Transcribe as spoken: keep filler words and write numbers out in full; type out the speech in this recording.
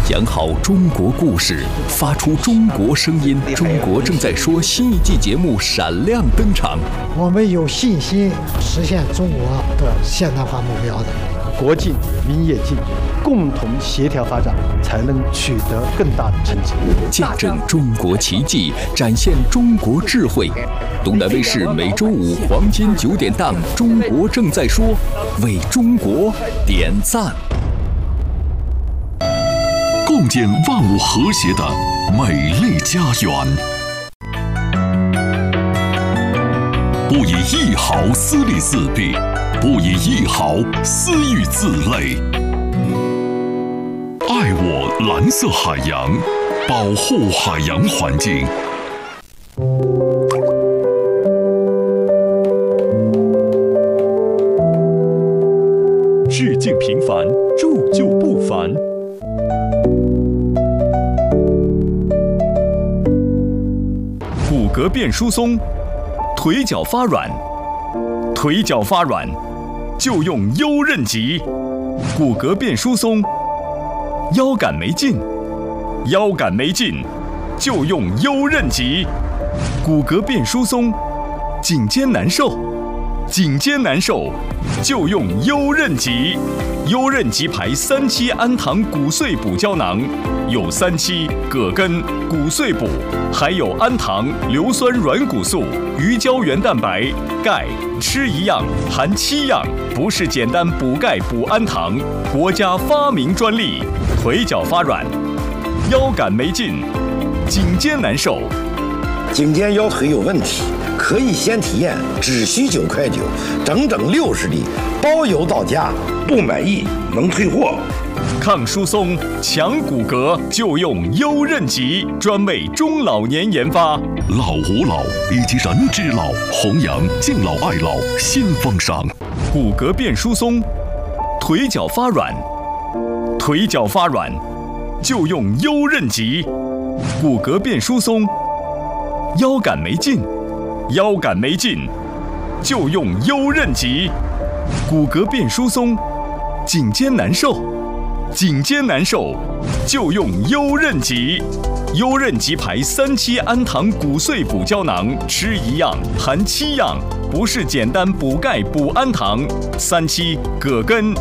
讲好中国故事，发出中国声音。中国正在说新一季节目闪亮登场。 我们有信心实现中国的现代化目标的。 国进民也进，共同协调发展，才能取得更大的成绩。 见证中国奇迹，展现中国智慧。东南卫视每周五黄金九点档《中国正在说》，为中国点赞。 共建万物和谐的美丽家园，不以一毫私利自弊，不以一毫私欲自累。爱我蓝色海洋，保护海洋环境。 致敬平凡，铸就不凡。骨骼变疏松，腿脚发软，腿脚发软就用优韧极。骨骼变疏松，腰杆没劲，腰杆没劲就用优韧极。骨骼变疏松，颈肩难受，颈肩难受就用优韧极。优韧极牌三七氨糖骨碎补胶囊，有三七、葛根、骨碎补，还有氨糖、硫酸软骨素、鱼胶原蛋白、钙，吃一样含七样，不是简单补钙补氨糖，国家发明专利。腿脚发软，腰杆没劲，颈肩难受， 颈肩腰腿有问题，可以先体验，只需九块九，整整六十粒，包邮到家，不满意能退货。 抗疏松、强骨骼就用优韧极，专为中老年研发。 老吾老以及人之老，弘扬敬老爱老新风尚。 骨骼变疏松，腿脚发软，腿脚发软就用优韧极。骨骼变疏松，腰杆没劲，腰杆没劲就用优韧极。骨骼变疏松，颈肩难受，颈肩难受就用优韧极。优韧极牌三七氨糖骨碎补胶囊，吃一样含七样，不是简单补钙补氨糖。三七、葛根、